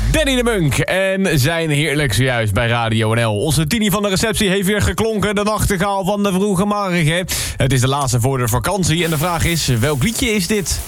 Danny de Munk en zijn heerlijk zojuist bij Radio NL. Onze Tini van de receptie heeft weer geklonken, de nachtegaal van de vroege morgen. Het is de laatste voor de vakantie en de vraag is, welk liedje is dit?